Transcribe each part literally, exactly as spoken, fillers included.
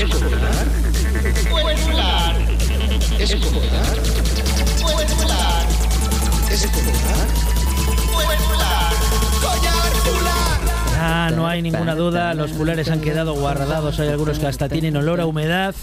Escolar. Escolar. Escolar. Escolar. Escolar. Escolar. Collar fular. Ah, no hay ninguna duda, los fulares han quedado guardados, hay algunos que hasta tienen olor a humedad.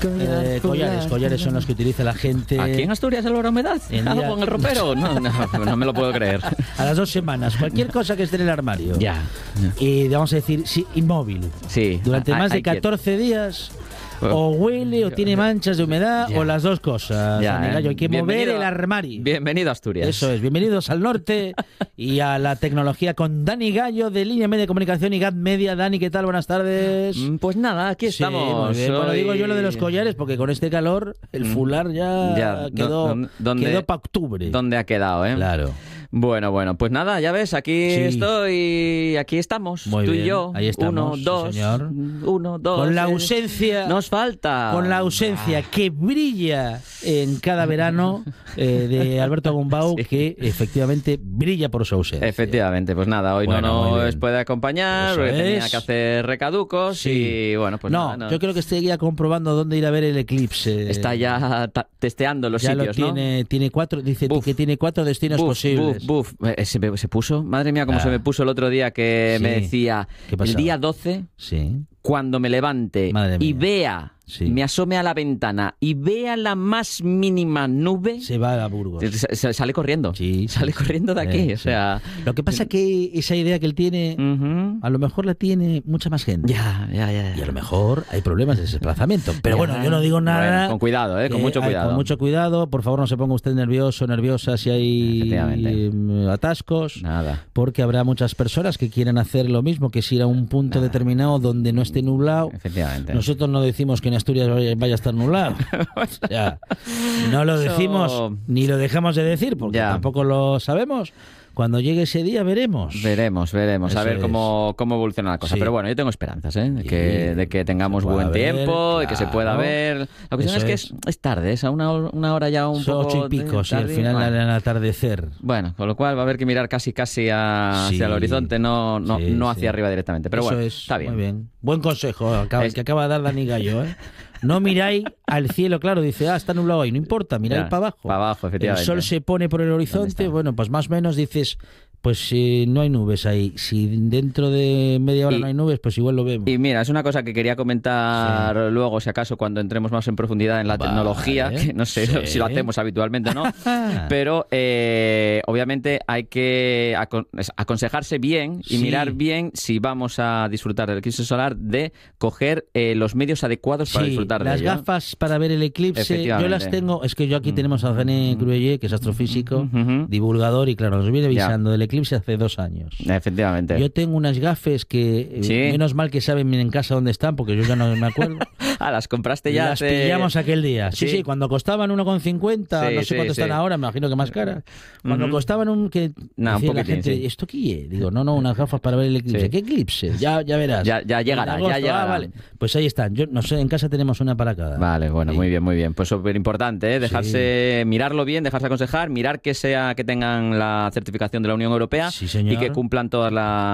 Eh, collares, collares son los que utiliza la gente. ¿Aquí en Asturias el olor a humedad? En ¿Algo día- en el ropero? No, no, no me lo puedo creer. A las dos semanas, cualquier cosa que esté en el armario. Ya. Y vamos a decir, sí, inmóvil. Sí. Durante hay- más de hay que- catorce días, o huele o tiene manchas de humedad, Ya. o las dos cosas. Ya, Dani ¿eh? Gallo, hay que mover Bienvenido el a- armario. Bienvenido a Asturias. Eso es, bienvenidos al norte y a la tecnología con Dani Gallo de Línea Media de Comunicación y G A T Media. Dani, ¿qué tal? Buenas tardes. Mm, Pues nada, aquí Sí, estamos. muy bien. Bueno, Hoy- digo yo lo de los collares porque con este calor el fular ya, Ya, quedó, ¿dó- dónde- quedó para octubre. ¿Dónde ha quedado, eh? Claro. Bueno, bueno, pues nada, ya ves, aquí Sí. estoy, aquí estamos, Muy tú bien, y yo. ahí estamos, Uno, sí, dos, señor. uno, dos. Con la eh, ausencia... Nos falta. Con la ausencia que brilla en cada verano eh, de Alberto Agumbau, Sí. que efectivamente brilla por su ausencia. Efectivamente, pues nada, hoy Bueno, no muy nos bien. puede acompañar, Eso porque tenía es. que hacer recaducos Sí. y bueno, pues no, nada, no. yo creo que estoy ya comprobando dónde ir a ver el eclipse. Está ya ta- testeando los ya sitios, lo ¿no? tiene, tiene cuatro, dice Buf. que tiene cuatro destinos Buf, posibles. buf, buf. Eh, Se, me- se puso, madre mía, cómo Ah. se me puso el otro día que Sí. me decía, ¿Qué el pasaba? día doce, Sí. cuando me levante Madre y mía. vea, Sí. me asome a la ventana y vea la más mínima nube, Se va a Burgos. se- se- sale corriendo. Sí, sí, sale sí. corriendo de aquí, Eh, o sí. sea... Lo que pasa que esa idea que él tiene, ujú. a lo mejor la tiene mucha más gente. Ya, ya, ya. Y a lo mejor hay problemas de desplazamiento. Pero Ya. bueno, yo no digo nada. Bueno, con cuidado, ¿eh? Con que mucho hay- cuidado. Con mucho cuidado. Por favor, no se ponga usted nervioso, nerviosa si hay Efectivamente. eh, atascos. Nada. Porque habrá muchas personas que quieren hacer lo mismo, que es ir a un punto determinado donde no esté nublado. Efectivamente. Nosotros no decimos que en Asturias vaya vaya a estar nublado. O sea, no lo Eso- decimos ni lo dejamos de decir porque Ya. tampoco lo sabemos. Cuando llegue ese día veremos. Veremos, veremos, a Eso ver es. cómo, cómo evoluciona la cosa. Sí. Pero bueno, yo tengo esperanzas, ¿eh? De Sí. que, de que tengamos Se pueda buen ver, tiempo y que se pueda claro. ver. La cuestión Eso es que es. es, es tarde, es a una, hor- una hora ya un Son poco... ocho y pico, sí, al tarde. final Bueno. al atardecer. Bueno, con lo cual va a haber que mirar casi casi a- Sí. hacia el horizonte, no, no, Sí, no sí. hacia arriba directamente. Pero Eso bueno, es, está bien. Muy bien. Buen consejo acaba- Es- que acaba de dar Dani Gallo, ¿eh? No miráis al cielo, claro, dice, ah, está nublado ahí, no importa, miráis Ya, para abajo. para abajo, efectivamente. El sol se pone por el horizonte, está? bueno, pues más o menos dices, pues si no hay nubes ahí, si dentro de media hora Y- no hay nubes, pues igual lo vemos. Y mira, es una cosa que quería comentar luego, si acaso, cuando entremos más en profundidad en la Vale. tecnología, que no sé Sí. si lo hacemos habitualmente o no, pero eh, obviamente hay que acon- es- aconsejarse bien y Sí. mirar bien si vamos a disfrutar del eclipse solar, de coger eh, los medios adecuados para Sí, disfrutar de las ello. gafas para ver el eclipse, yo Efectivamente. Mm. las tengo, es que yo aquí tenemos a René Cruelle, que es astrofísico, Ujú. divulgador, y claro, nos viene Ya. avisando del eclipse hace dos años. Efectivamente. Yo tengo unas gafes que, eh, Sí. menos mal que saben en casa dónde están, porque yo ya no me acuerdo. Ah, las compraste ya. Las hace- pillamos aquel día. Sí, Sí. sí, cuando costaban uno con cincuenta, Sí, no sé sí, cuánto sí. están ahora, me imagino que más cara. Cuando Ujú. costaban un... que Nah, un decía la poquitín, gente, sí. ¿esto qué es? Digo, no, no, unas gafas para ver el eclipse. Sí. ¿Qué eclipse? Ya, ya verás. Ya- ya llegará, En ya agosto, llegará. ah, vale. Pues ahí están. Yo no sé, en casa tenemos una para cada. Vale, bueno, Sí. muy bien, muy bien. Pues súper importante, ¿eh? Dejarse, mirarlo bien, dejarse aconsejar, mirar que sea, que tengan la certificación de la Unión Europea Sí, señor. y que cumplan todos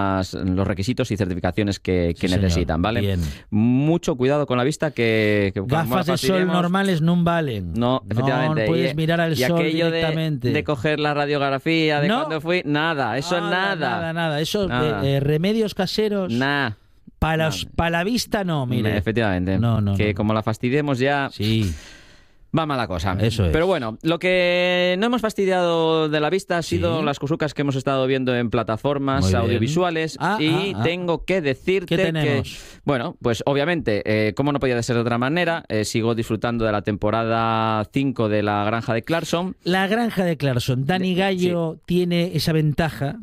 los requisitos y certificaciones que, que Sí, señor. necesitan, ¿vale? Bien. Mucho cuidado con la vista, que, que como la Gafas de sol fastidiemos- normales no valen. No, efectivamente. No puedes Y- mirar al y sol aquello de- directamente. De, coger la radiografía de No. cuando fui, nada, eso Nada, nada. Nada, nada. Eso, Nada. eh, eh, remedios caseros. Nah. Para, Nada. para la vista no, mire. Efectivamente. No, no, que no. como la fastidiemos ya... Sí. Va mala cosa. Eso es. Pero bueno, lo que no hemos fastidiado de la vista ha sido Sí. las cosucas que hemos estado viendo en plataformas Muy bien. audiovisuales. Ah, y ah, ah. tengo que decirte ¿Qué que, tenemos? bueno, pues obviamente, eh, como no podía de ser de otra manera, eh, sigo disfrutando de la temporada cinco de La Granja de Clarkson. La granja de Clarkson. Dani Gallo tiene esa ventaja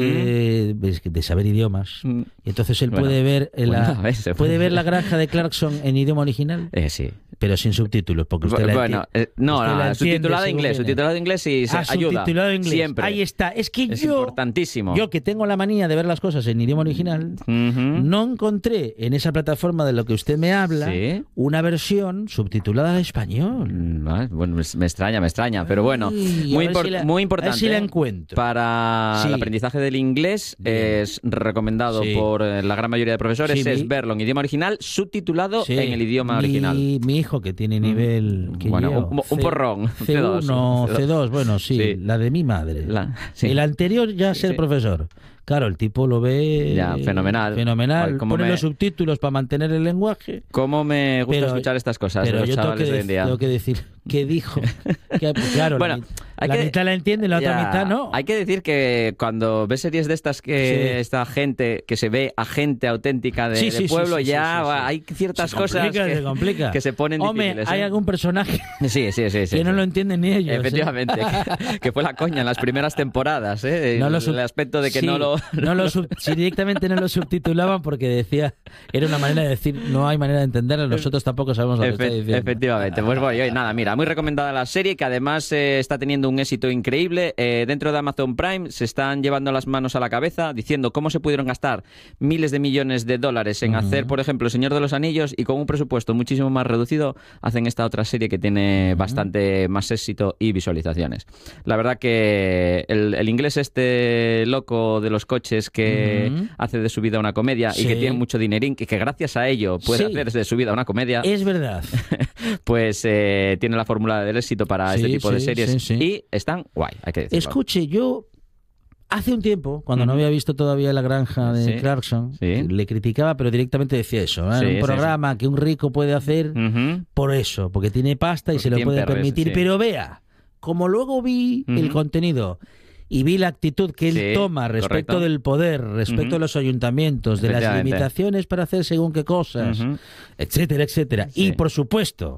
que, ves, que de saber idiomas. Mm. Y entonces él Bueno, puede ver la, bueno, a ver, se puede puede. ver la granja de Clarkson en idioma original. Eh, sí. pero sin subtítulos, porque usted la Bueno, enti- eh, no, usted no, la entiende subtitulado en según inglés, viene. subtitulado en inglés y se Ah, ayuda. subtitulado en inglés. Siempre. Ahí está. Es que Es yo, importantísimo. yo que tengo la manía de ver las cosas en idioma original, Ujú. no encontré en esa plataforma de lo que usted me habla Sí. una versión subtitulada al español. Mm, ah, Bueno, me, me extraña, me extraña, pero bueno, Ay, a muy, ver impor- si la- muy a importante. ver si la ¿eh? encuentro. Para Sí. el aprendizaje del inglés Bien. es recomendado Sí. por eh, la gran mayoría de profesores, Sí, es mi- verlo en idioma original, subtitulado Sí, en el idioma mi, original. Mi hijo que tiene nivel... que Bueno, yo, un- un porrón, C uno, C dos. C dos, bueno, sí, Sí. la de mi madre. La- sí. El anterior ya ser Sí. profesor. Claro, el tipo lo ve... Ya, fenomenal. Fenomenal. Ay, cómo Pone me- los subtítulos para mantener el lenguaje. ¿Cómo me gusta Pero- escuchar estas cosas Pero de los yo tengo que, chavales de hoy en de- día? tengo que decir, ¿qué dijo? Que, pues, claro, Bueno, la, mi- hay la que- mitad la entiende y la otra Ya, mitad no. Hay que decir que cuando ves series de estas que Sí. esta gente, que se ve a gente auténtica de, Sí, de sí, sí, pueblo, sí, sí, ya sí, sí. hay ciertas Se cosas complica, que se complica. que se ponen Hombre, difíciles. hay ¿eh? algún personaje Sí, sí, sí, sí, que no sí. lo entienden ni ellos. ¿eh? Efectivamente, que, que fue la coña en las primeras temporadas, ¿eh? No el, lo sub- el aspecto de que sí, no lo... no lo sub- sí, directamente no lo subtitulaban porque decía, era una manera de decir, no hay manera de entenderlo, nosotros tampoco sabemos lo que está Efe- diciendo. efectivamente, pues bueno, y oye, nada, mira, muy recomendada la serie, que además eh, está teniendo un éxito increíble. Eh, dentro de Amazon Prime se están llevando las manos a la cabeza diciendo cómo se pudieron gastar miles de millones de dólares en hacer, por ejemplo, El Señor de los Anillos, y con un presupuesto muchísimo más reducido hacen esta otra serie que tiene bastante más éxito y visualizaciones. La verdad que el, el inglés este loco de los coches que Ujú. hace de su vida una comedia y que Sí. tiene mucho dinerín y que gracias a ello puede Sí. hacer de su vida una comedia, Es verdad. pues eh, tiene la fórmula del éxito para Sí, este tipo de sí, series sí, sí. y están guay, hay que decirlo. Escuche, yo hace un tiempo, cuando no Ujú. había visto todavía La Granja de Sí, Clarkson, sí. le criticaba, pero directamente decía eso. ¿eh? Sí, un sí, programa que un rico puede hacer Ujú. por eso, porque tiene pasta y Porque se lo tiene puede perres, permitir. sí. Pero vea, como luego vi el Ujú. contenido y vi la actitud que él Sí, toma respecto correcto. del poder, respecto Ujú. de los ayuntamientos, de las Efectivamente. limitaciones para hacer según qué cosas, Ujú. etcétera, etcétera. Sí. Y por supuesto,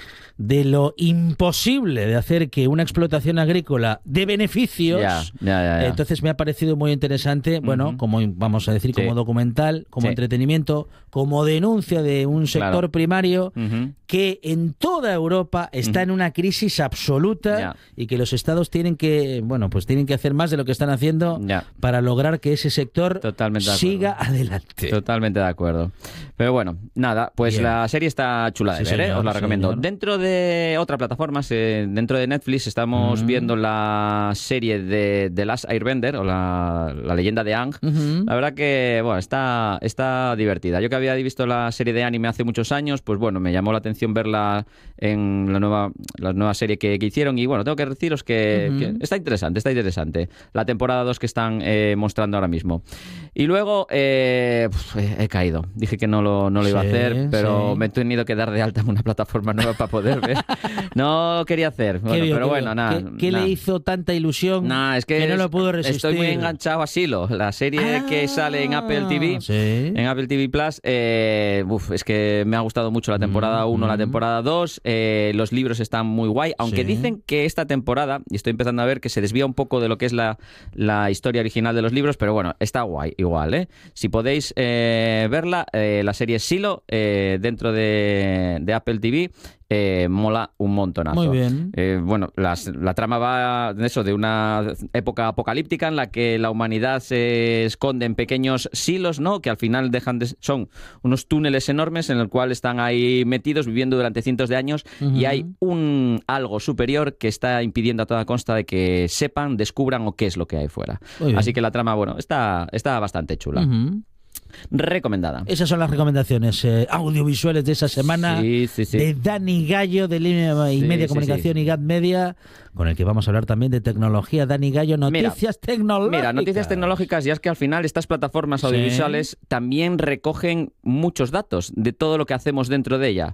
de lo imposible de hacer que una explotación agrícola dé beneficios. Ya, ya, ya, ya. Entonces me ha parecido muy interesante, bueno, Ujú. como vamos a decir, Sí. como documental, como Sí. entretenimiento, como denuncia de un sector Claro. primario Ujú. que en toda Europa está Ujú. en una crisis absoluta Ya. y que los estados tienen que, bueno, pues tienen que hacer más de lo que están haciendo Ya. para lograr que ese sector Totalmente de acuerdo. siga adelante. Totalmente de acuerdo. Pero bueno, nada, pues Bien. la serie está chula de Sí, ver, ¿eh? señor, Os la recomiendo. señor. Dentro de otra plataforma, se- dentro de Netflix, estamos Mm. viendo la serie de The Last Airbender, o la, la leyenda de Aang. Ujú. La verdad que, bueno, está, está divertida. Yo que había visto la serie de anime hace muchos años, pues bueno, me llamó la atención verla en la nueva, la nueva serie que, que hicieron. Y bueno, tengo que deciros que, Ujú. que está interesante, está interesante. La temporada dos que están eh, mostrando ahora mismo. Y luego eh, pf, he, he caído. Dije que no lo, no lo iba Sí, a hacer, pero sí. me he tenido que dar de alta en una plataforma nueva para poder ver. No quería hacer, ¿Qué bueno, vio, pero qué bueno, vio? nada. ¿Qué, qué nada. le hizo tanta ilusión Nah, es que, no lo es- pudo resistir? Estoy muy enganchado a Silo, la serie que sale en Apple T V. Ah, sí. En Apple T V Plus, eh, uf, es que me ha gustado mucho la temporada uno, la mm. temporada dos. eh, los libros están muy guay, aunque Sí. dicen que esta temporada, y estoy empezando a ver que se desvía un poco de lo que es la, la historia original de los libros, pero bueno, está guay igual, ¿eh? Si podéis eh, verla, eh, la serie Silo, eh, dentro de, de Apple T V, eh, mola un montonazo. Muy bien. Eh, bueno, las- la trama va de eso, de una época apocalíptica en la que la humanidad se esconde en pequeños silos, ¿no? Que al final dejan de, son unos túneles enormes en el cual están ahí metidos viviendo durante cientos de años Ujú. y hay un algo superior que está impidiendo a toda consta de que sepan, descubran o qué es lo que hay fuera. Muy bien. Así que la trama, bueno, está, está bastante chula. Ujú. Recomendada. Esas son las recomendaciones eh, audiovisuales de esa semana Sí, sí, sí. de Dani Gallo de Línea y Sí, Media sí, Comunicación sí. y G A T Media, con el que vamos a hablar también de tecnología. Dani Gallo, noticias tecnológicas. Mira, noticias tecnológicas, y es que al final estas plataformas Sí. audiovisuales también recogen muchos datos de todo lo que hacemos dentro de ella.